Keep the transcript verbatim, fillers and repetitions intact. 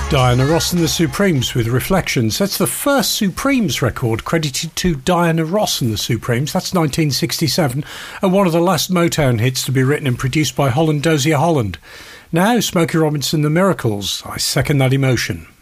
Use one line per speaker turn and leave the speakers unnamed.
Diana Ross and the Supremes with Reflections. That's the first Supremes record credited to Diana Ross and the Supremes. That's nineteen sixty-seven, and one of the last Motown hits to be written and produced by Holland Dozier Holland. Now, Smokey Robinson, The Miracles. I second that emotion.